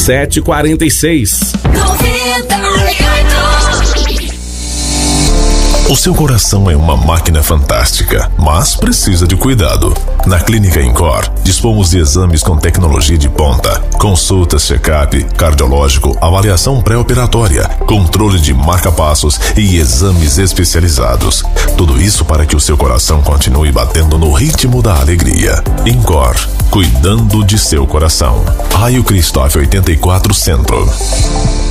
3746. O seu coração é uma máquina fantástica, mas precisa de cuidado. Na Clínica Incor, dispomos de exames com tecnologia de ponta, consultas, check-up, cardiológico, avaliação pré-operatória, controle de marca-passos e exames especializados. Tudo isso para que o seu coração continue batendo no ritmo da alegria. Incor, cuidando de seu coração. Raio Cristóvão 84 Centro.